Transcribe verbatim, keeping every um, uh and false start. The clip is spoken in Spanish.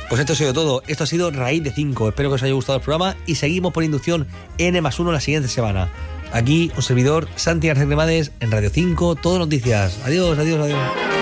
Pues esto ha sido todo. Esto ha sido Raíz de cinco. Espero que os haya gustado el programa y seguimos por Inducción N más uno la siguiente semana. Aquí, un servidor, Santi García Cremades, en Radio cinco, Todo Noticias. Adiós, adiós, adiós.